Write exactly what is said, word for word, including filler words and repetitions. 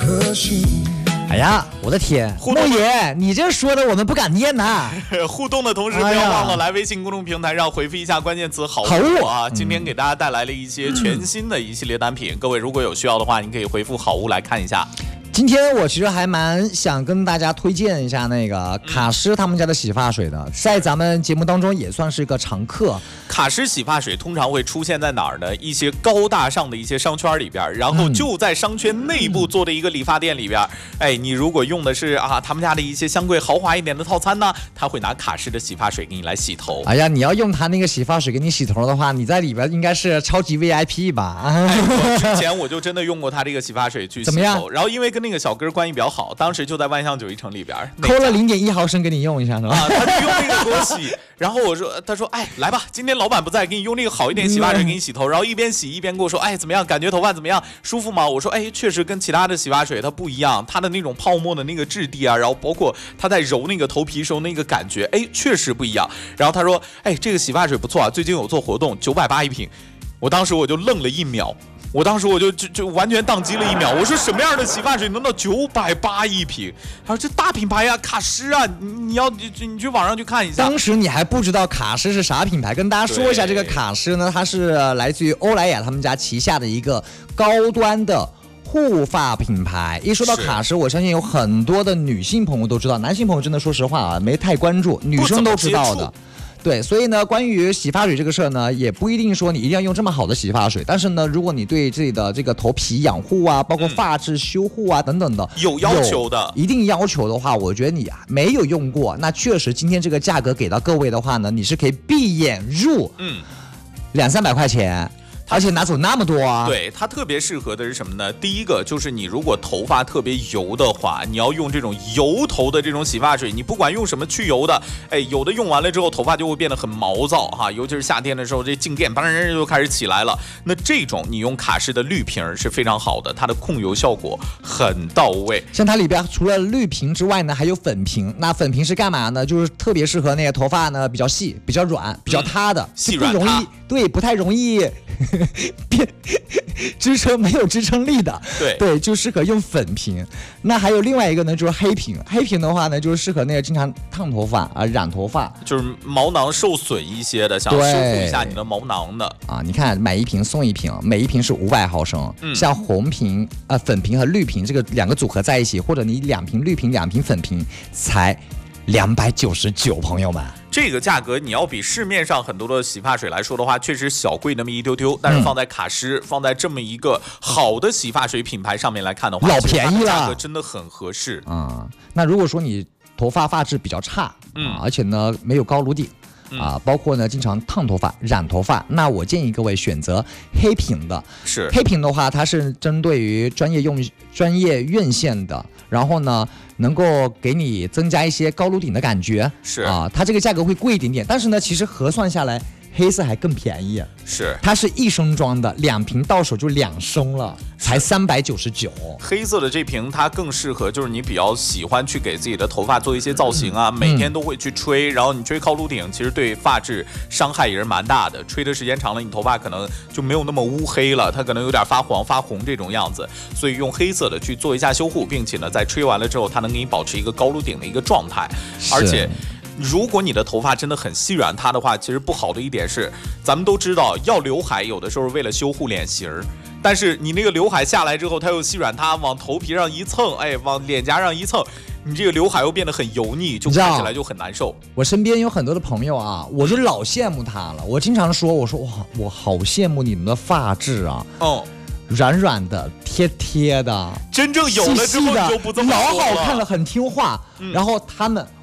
哎呀，我的天，莫爷，你这说的我们不敢念呐。 互动的同时，不要忘了来微信公众平台上回复一下关键词“好物”啊。今天给大家带来了一些全新的一系列单品，各位如果有需要的话，你可以回复“好物”来看一下。 今天我其实还蛮想跟大家推荐一下那个卡诗他们家的洗发水的，在咱们节目当中也算是一个常客。 卡诗洗发水通常会出现在哪儿呢？一些高大上的一些商圈里边，然后就在商圈内部做的一个理发店里边。哎，你如果用的是啊他们家的一些相对豪华一点的套餐呢，他会拿卡诗的洗发水给你来洗头。 哎呀，你要用他那个洗发水给你洗头的话，你在里边应该是超级 V I P 吧？ 哎，我之前我就真的用过他这个洗发水去洗头， 怎么样？ 然后因为跟那个小哥关系比较好，当时就在万象九一城里边抠了零点一毫升给你用一下是吧？ 啊，他就用那个给我洗，然后我说，他说，哎，来吧，今天老板不在，给你用那个好一点洗发水给你洗头，然后一边洗一边跟我说，哎，怎么样？感觉头发怎么样？舒服吗？我说，哎，确实跟其他的洗发水它不一样，它的那种泡沫的那个质地啊，然后包括它在揉那个头皮时候那个感觉，哎，确实不一样。然后他说，哎，这个洗发水不错啊，最近有做活动，九百八一瓶。我当时我就愣了一秒。我当时我就就就完全宕机了一秒，我说什么样的洗发水能到九百八一瓶？他说这大品牌呀、啊，卡诗啊，你你要你你去网上去看一下。 当时你还不知道卡诗是啥品牌，跟大家说一下，这个卡诗呢，它是来自于欧莱雅他们家旗下的一个高端的护发品牌。一说到卡诗，我相信有很多的女性朋友都知道，男性朋友真的说实话啊，没太关注，女生都知道的。对，所以呢，关于洗发水这个事儿呢，也不一定说你一定要用这么好的洗发水，但是呢，如果你对自己的这个头皮养护啊，包括发质修护啊、嗯、等等的有要求的， 一定要求的话，我觉得你没有用过，那确实今天这个价格给到各位的话呢，你是可以闭眼入，嗯，两三百块钱。而且拿走那么多啊！ 对，它特别适合的是什么呢？第一个就是你如果头发特别油的话，你要用这种油头的这种洗发水，你不管用什么去油的，哎，有的用完了之后头发就会变得很毛躁哈，尤其是夏天的时候，这静电当然就开始起来了。那这种你用卡诗的绿瓶是非常好的，它的控油效果很到位。 像它里边除了绿瓶之外呢，还有粉瓶。那粉瓶是干嘛呢？就是特别适合那个头发呢比较细、比较软、比较塌的， 嗯、细软塌， 不容易对，不太容易。变支撑没有支撑力的， 对对，就适合用粉瓶。那还有另外一个呢，就是黑瓶。黑瓶的话呢，就是适合那个经常烫头发啊、染头发， 就是毛囊受损一些的，想修复一下你的毛囊的啊。你看，买一瓶送一瓶，每一瓶是五百毫升。嗯、像红瓶、呃粉瓶和绿瓶这个两个组合在一起，或者你两瓶绿瓶、两瓶粉瓶，才两百九十九，朋友们。 这个价格你要比市面上很多的洗发水来说的话，确实小贵那么一丢丢，但是放在卡诗、嗯、放在这么一个好的洗发水品牌上面来看的话， 老便宜了， 价格真的很合适啊、嗯。那如果说你头发发质比较差，嗯，而且呢没有高颅顶。啊、呃，包括呢，经常烫头发、染头发，那我建议各位选择黑瓶的。 是黑瓶的话，它是针对于专业用、专业院线的，然后呢，能够给你增加一些高颅顶的感觉。 是啊、呃，它这个价格会贵一点点，但是呢，其实核算下来，黑色还更便宜。 是， 它是一升装的，两瓶到手就两升了，才三百九十九。 黑色的这瓶它更适合，就是你比较喜欢去给自己的头发做一些造型啊，嗯、每天都会去吹，然后你吹高颅顶，其实对发质伤害也是蛮大的。吹的时间长了，你头发可能就没有那么乌黑了，它可能有点发黄、发红这种样子。所以用黑色的去做一下修护，并且呢，在吹完了之后，它能给你保持一个高颅顶的一个状态，而且。如果你的头发真的很细软塌的话，其实不好的一点是，咱们都知道要刘海有的时候为了修护脸型，但是你那个刘海下来之后，它又细软塌，往头皮上一蹭，哎，往脸颊上一蹭，你这个刘海又变得很油腻，就看起来就很难受。 我身边有很多的朋友啊，我就老羡慕他了。我经常说，我说哇，我好羡慕你们的发质啊。哦。软软的、贴贴的， 真正有了之后你就不这么说了， 老好看了，很听话。嗯、然后他们，